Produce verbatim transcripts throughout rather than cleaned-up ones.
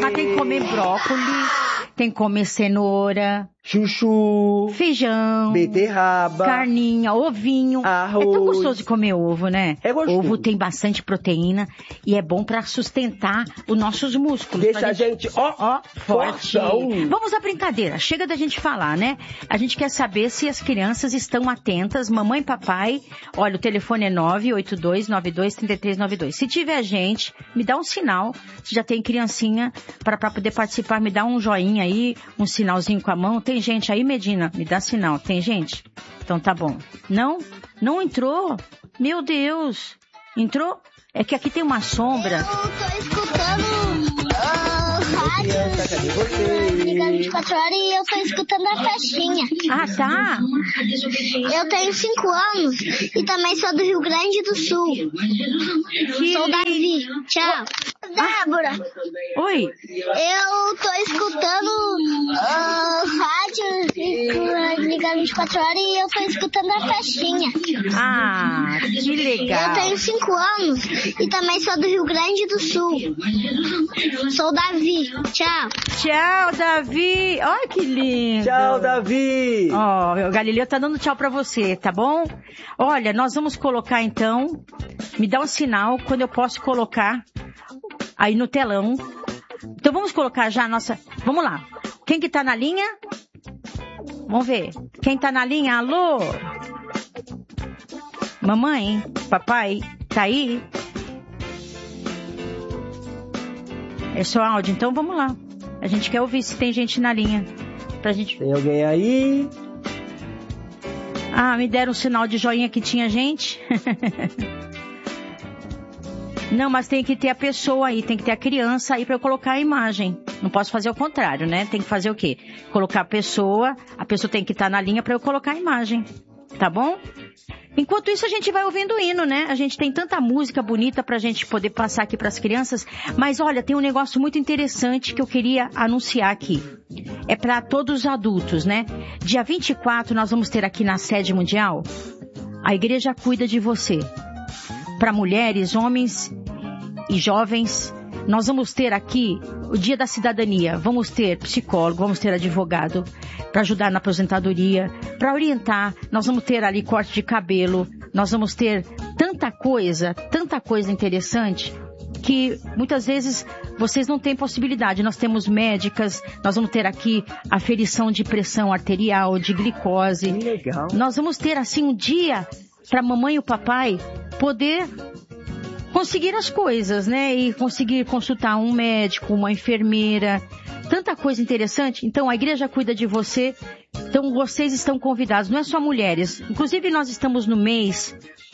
Ah, tem que comer brócolis, tem que comer cenoura, chuchu, feijão, beterraba, carninha, ovinho. arroz. É tão gostoso de comer ovo, né? É gostoso. Ovo tem bastante proteína e é bom pra sustentar os nossos músculos. Deixa a gente, ó, ó, forte. fortão. Vamos à brincadeira. Chega da gente falar, né? A gente quer saber se as crianças estão atentas. Mamãe e papai, olha, o telefone é nove oito dois nove dois três três nove dois. Se tiver gente, me dá um sinal. Se já tem criancinha para poder participar, me dá um joinha aí, um sinalzinho com a mão. Tem gente aí, Medina? Me dá sinal. Tem gente? Então tá bom. Não? Não entrou? Meu Deus. Entrou? É que aqui tem uma sombra. Eu tô escutando uh, rádio ligado vinte e quatro horas e eu tô escutando a festinha. Ah, tá. Eu tenho cinco anos e também sou do Rio Grande do Sul. Que Sou Davi. Tchau. Débora. Oi. Eu tô escutando uh, rádio ligado vinte e quatro horas e eu tô escutando a festinha. Ah, que legal. Eu tenho cinco anos e também sou do Rio Grande do Sul. Sou Davi. Tchau. Tchau, Davi. Olha que lindo. Tchau, Davi. Ó, oh, o Galileu tá dando tchau pra você, tá bom? Olha, nós vamos colocar então, me dá um sinal quando eu posso colocar aí no telão. Então vamos colocar já a nossa... Vamos lá. Quem que tá na linha? Vamos ver. Quem tá na linha? Alô? Mamãe? Papai? Tá aí? É só áudio, então vamos lá. A gente quer ouvir se tem gente na linha. Pra gente... Tem alguém aí? Ah, me deram um sinal de joinha que tinha gente. Não, mas tem que ter a pessoa aí, tem que ter a criança aí pra eu colocar a imagem. Não posso fazer o contrário, né? Tem que fazer o quê? Colocar a pessoa, a pessoa tem que estar na linha pra eu colocar a imagem. Tá bom? Enquanto isso, a gente vai ouvindo o hino, né? A gente tem tanta música bonita pra gente poder passar aqui pras crianças. Mas olha, tem um negócio muito interessante que eu queria anunciar aqui. É pra todos os adultos, né? Dia vinte e quatro, nós vamos ter aqui na sede mundial, a igreja cuida de você. Para mulheres, homens e jovens, nós vamos ter aqui o Dia da Cidadania. Vamos ter psicólogo, vamos ter advogado para ajudar na aposentadoria, para orientar. Nós vamos ter ali corte de cabelo. Nós vamos ter tanta coisa, tanta coisa interessante que muitas vezes vocês não têm possibilidade. Nós temos médicas, nós vamos ter aqui aferição de pressão arterial, de glicose. Que legal. Nós vamos ter assim um dia para mamãe e o papai poder conseguir as coisas, né? E conseguir consultar um médico, uma enfermeira, tanta coisa interessante. Então a igreja cuida de você. Então vocês estão convidados, não é só mulheres. Inclusive nós estamos no mês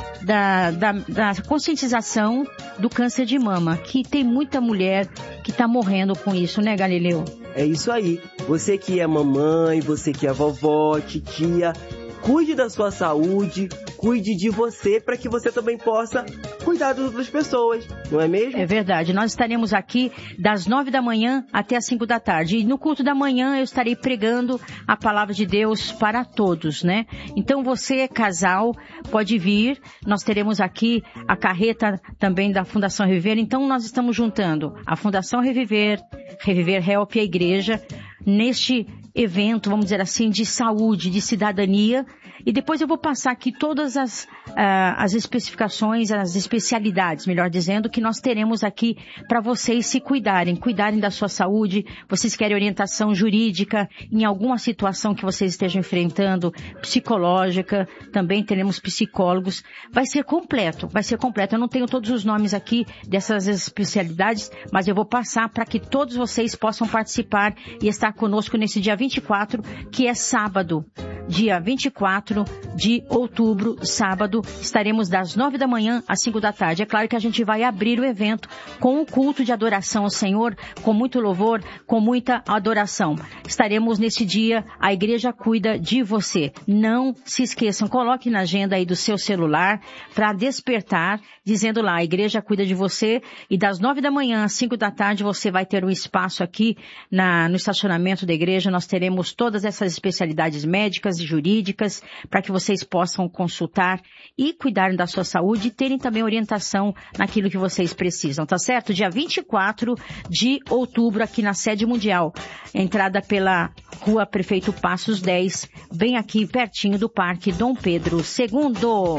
da, da, da conscientização do câncer de mama, que tem muita mulher que está morrendo com isso, né, Galileu? É isso aí. Você que é mamãe, você que é vovó, titia, cuide da sua saúde, cuide de você para que você também possa cuidar das outras pessoas, não é mesmo? É verdade. Nós estaremos aqui das nove da manhã até as cinco da tarde. E no culto da manhã eu estarei pregando a palavra de Deus para todos, né? Então você, casal, pode vir. Nós teremos aqui a carreta também da Fundação Reviver. Então nós estamos juntando a Fundação Reviver, Reviver Help e a igreja neste evento, vamos dizer assim, de saúde, de cidadania. E depois eu vou passar aqui todas as, uh, as especificações, as especialidades, melhor dizendo, que nós teremos aqui para vocês se cuidarem, cuidarem da sua saúde. Vocês querem orientação jurídica em alguma situação que vocês estejam enfrentando, psicológica, também teremos psicólogos. Vai ser completo, vai ser completo. Eu não tenho todos os nomes aqui dessas especialidades, mas eu vou passar para que todos vocês possam participar e estar conosco nesse dia vinte e quatro, que é sábado. Dia vinte e quatro de outubro, sábado, estaremos das nove da manhã às cinco da tarde. É claro que a gente vai abrir o evento com um culto de adoração ao Senhor, com muito louvor, com muita adoração. Estaremos nesse dia, a igreja cuida de você. Não se esqueçam, coloque na agenda aí do seu celular para despertar, dizendo lá, a igreja cuida de você, e das nove da manhã às cinco da tarde você vai ter um espaço aqui na, no estacionamento da igreja. Nós teremos todas essas especialidades médicas, técnicas e jurídicas para que vocês possam consultar e cuidarem da sua saúde e terem também orientação naquilo que vocês precisam, tá certo? Dia vinte e quatro de outubro aqui na sede mundial, entrada pela Rua Prefeito Passos dez, bem aqui pertinho do Parque Dom Pedro segundo.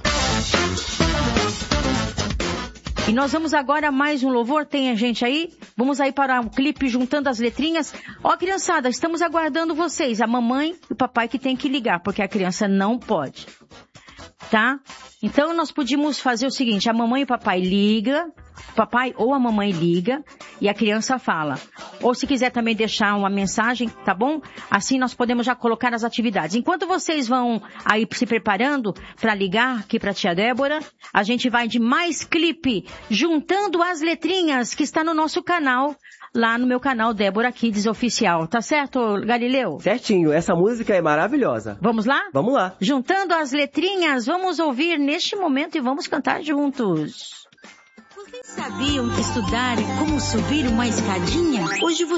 E nós vamos agora a mais um louvor, tem a gente aí? Vamos aí para um clipe juntando as letrinhas. Ó, criançada, estamos aguardando vocês, a mamãe e o papai que tem que ligar, porque a criança não pode, tá? Então nós podíamos fazer o seguinte, a mamãe e o papai liga, o papai ou a mamãe liga e a criança fala. Ou se quiser também deixar uma mensagem, tá bom? Assim nós podemos já colocar as atividades. Enquanto vocês vão aí se preparando para ligar aqui para a tia Débora, a gente vai de mais clipe, juntando as letrinhas que está no nosso canal, lá no meu canal Débora Kids Oficial. Tá certo, Galileu? Certinho, essa música é maravilhosa. Vamos lá? Vamos lá. Juntando as letrinhas, vamos ouvir neste momento e vamos cantar juntos. Vocês sabiam que estudar é como subir uma escadinha? Hoje você